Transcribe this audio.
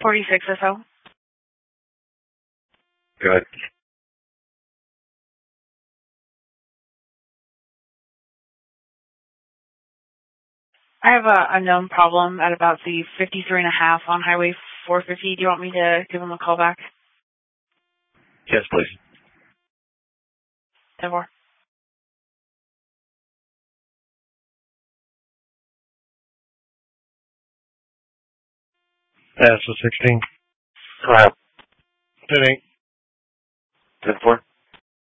46 or so. Good. I have a known problem at about the 53.5 on Highway 450. Do you want me to give him a call back? Yes, please. 10-4. That's a 16. 10-8. 10-4.